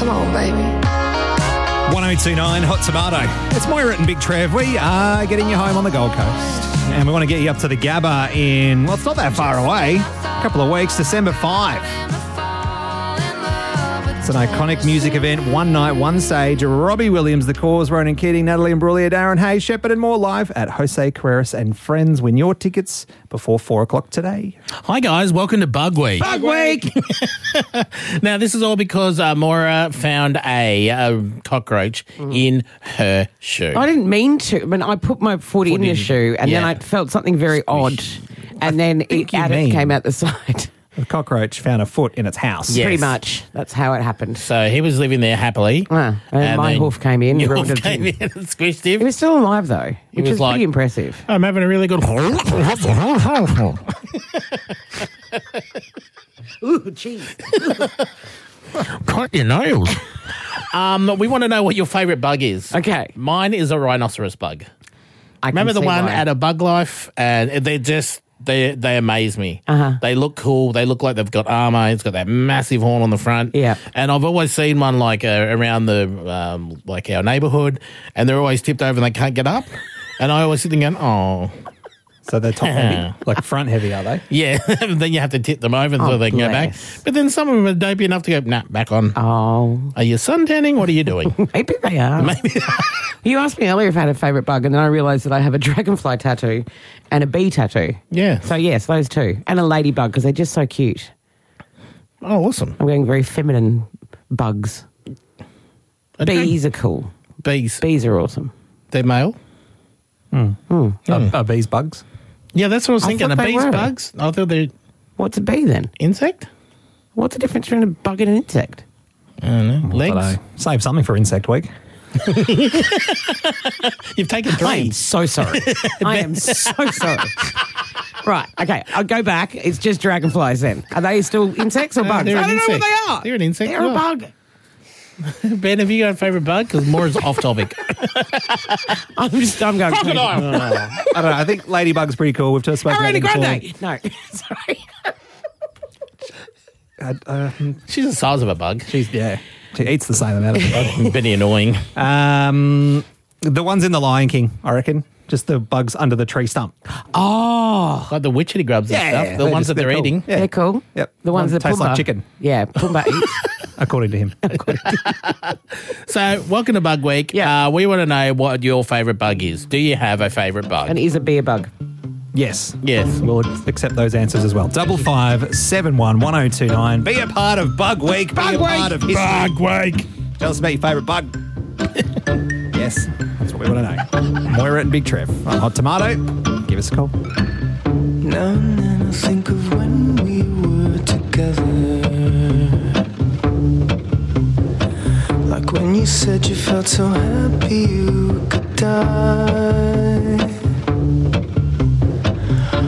Come on, baby. 1029 Hot Tomato. It's Moira and Big Trev. We are getting you home on the Gold Coast. And we want to get you up to the Gabba in, well, it's not that far away. A couple of weeks, December 5. It's an iconic music event, one night, one stage. Robbie Williams, The Cause, Ronan Keating, Natalie Imbruglia, Darren Hayes, Shepherd and more live at Jose Carreras and Friends. Win your tickets before 4 o'clock today. Hi guys, welcome to Bug Week. Bug Week! Now this is all because Moira found a cockroach in her shoe. I didn't mean to. I mean, I put my foot in the shoe and then I felt something very odd. And then it came out the side. The cockroach found a foot in its house. Yes. Pretty much. That's how it happened. So he was living there happily. And my hoof came in. Your hoof came in and squished him. He was still alive though, which was is like, pretty impressive. I'm having a really good... Ooh, jeez. Cut your nails. We want to know what your favourite bug is. Okay. Mine is a rhinoceros bug. I can Remember the see one why. at a Bug Life? And they're just... They amaze me. They look cool. They look like they've got armour. It's got that massive horn on the front. Yeah. And I've always seen one like around the like our neighbourhood, and they're always tipped over and they can't get up. And I always sit there going, oh. So they're top heavy, like front heavy, are they? Yeah. Then you have to tip them over so they can go back. bless. But then some of them are dopey enough to go, nah, back on. Oh, Are you suntanning? What are you doing? maybe they are. Maybe. You asked me earlier if I had a favourite bug, and then I realised that I have a dragonfly tattoo and a bee tattoo. Yeah. So, yes, those two. And a ladybug, because they're just so cute. Oh, awesome. I'm going very feminine bugs. Okay. Bees are cool. Bees. Bees are awesome. They're male. Are bees bugs? Yeah, that's what I was thinking. thought Are they bees were. bugs? I thought they're What's a bee then? insect. What's the difference between a bug and an insect? I don't know. Legs. Dunno. Save something for Insect Week. You've taken I am three. so sorry. I am so sorry. Right, okay, I'll go back. It's just dragonflies then. Are they still insects or bugs? they're I an don't know what insect. they are. They're an insect. They're a as well. bug. Ben, have you got a favourite bug? Because Maura's off topic. I'm going crazy. I don't know. I think Ladybug's pretty cool. We've just spoken Ariana about it before. Grande. No, sorry. She's the size of a bug. She eats the same amount of the bug. Pretty annoying. The ones in The Lion King, I reckon. Just the bugs under the tree stump. Oh, Like the witchetty grubs and stuff. The ones that they're cool. eating. Yeah. they're cool. Yep. The ones that taste Pumbaa. like chicken, Yeah, Pumbaa eats. according to him. So, welcome to Bug Week. Yeah. We want to know what your favourite bug is. Do you have a favourite bug? And is a bee a bug? Yes. Yes. We'll accept those answers as well. 55711029. Be a part of Bug Week. Be a part of history. Bug Week. Tell us about your favourite bug. Yes, that's what we want to know. Moira and Big Trev on Hot Tomato. Give us a call. Now and then I think of when we were together, like when you said you felt so happy you could die.